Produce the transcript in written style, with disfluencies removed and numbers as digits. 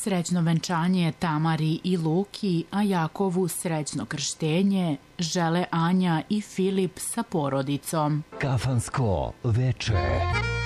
Srećno venčanje Tamari i Luki, a Jakovu srećno krštenje žele Anja i Filip sa porodicom. Kafansko veče.